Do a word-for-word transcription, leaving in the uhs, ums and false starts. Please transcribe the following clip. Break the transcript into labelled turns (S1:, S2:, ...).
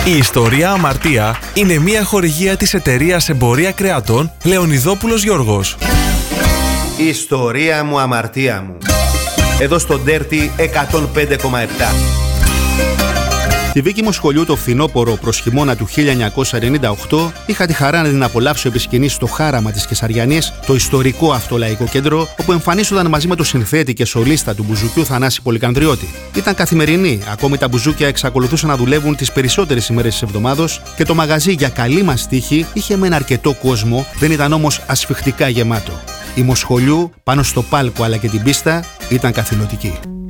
S1: Η ιστορία Αμαρτία είναι μια χορηγία της εταιρείας Εμπορία Κρεατών Λεωνιδόπουλος Γιώργος.
S2: Η ιστορία μου, αμαρτία μου. Εδώ στο Dirty εκατόν πέντε κόμμα επτά.
S3: Τη δίκη μου σχολείου το φθινόπωρο προς χειμώνα του χίλια εννιακόσια ενενήντα οκτώ είχα τη χαρά να την απολαύσω επί σκηνής στο Χάραμα της Κεσαριανής, το ιστορικό αυτό λαϊκό κέντρο, όπου εμφανίζονταν μαζί με το συνθέτη και σολίστα του μπουζουκιού Θανάση Πολυκανδριώτη. Ήταν καθημερινή, ακόμη τα μπουζούκια εξακολουθούσαν να δουλεύουν τις περισσότερες ημέρες της εβδομάδος και το μαγαζί για καλή μας τύχη είχε μεν αρκετό κόσμο, δεν ήταν όμως ασφιχτικά γεμάτο. Η μοσχολιού πάνω στο πάλκο αλλά και την πίστα ήταν καθηλωτική.